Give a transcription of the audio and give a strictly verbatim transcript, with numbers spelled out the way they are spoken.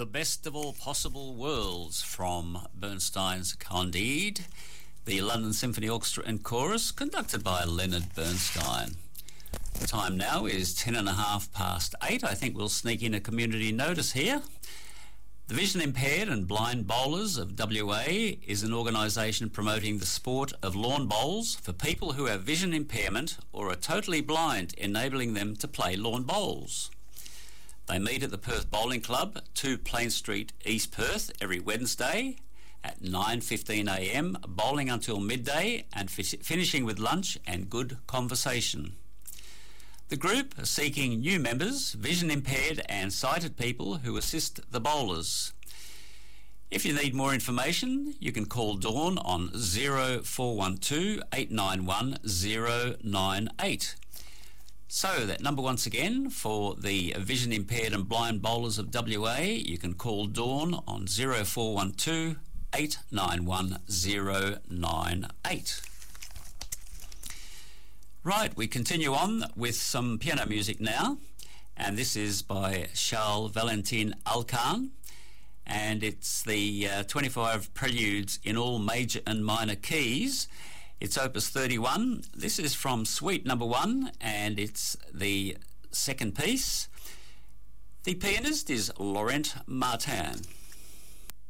The Best of All Possible Worlds from Bernstein's Candide, the London Symphony Orchestra and Chorus, conducted by Leonard Bernstein. The time now is ten and a half past eight. I think we'll sneak in a community notice here. The Vision Impaired and Blind Bowlers of W A is an organisation promoting the sport of lawn bowls for people who have vision impairment or are totally blind, enabling them to play lawn bowls. They meet at the Perth Bowling Club, two Plain Street, East Perth, every Wednesday at nine fifteen a m, bowling until midday and fi- finishing with lunch and good conversation. The group are seeking new members, vision impaired and sighted people who assist the bowlers. If you need more information, you can call Dawn on zero four one two, eight nine one, zero nine eight. So that number once again for the vision impaired and blind bowlers of W A, you can call Dawn on zero four one two, eight nine one, zero nine eight. Right, we continue on with some piano music now, and this is by Charles Valentin Alkan, and it's the uh, twenty-five preludes in all major and minor keys. It's Opus thirty-one. This is from Suite Number One, and it's the second piece. The pianist is Laurent Martin.